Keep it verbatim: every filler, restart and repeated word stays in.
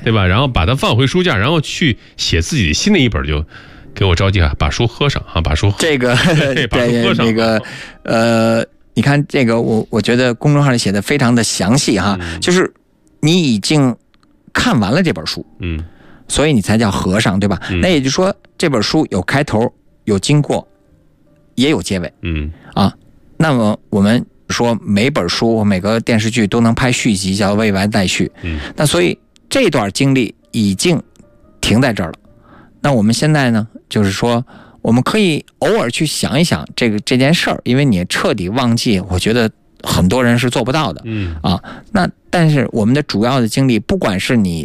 对吧？然后把它放回书架，然后去写自己新的一本，就给我着急啊，把书喝上啊，把书喝这个对，把书喝上。 那个呃，你看这个，我我觉得公众号里写的非常的详细哈，嗯、就是你已经看完了这本书，嗯，所以你才叫和尚，对吧？嗯、那也就是说，这本书有开头，有经过，也有结尾，嗯啊，那么我们说每本书、每个电视剧都能拍续集，叫未完待续，嗯，那所以这段经历已经停在这儿了。那我们现在呢，就是说，我们可以偶尔去想一想这个这件事儿，因为你彻底忘记，我觉得很多人是做不到的，嗯啊。那但是我们的主要的精力，不管是你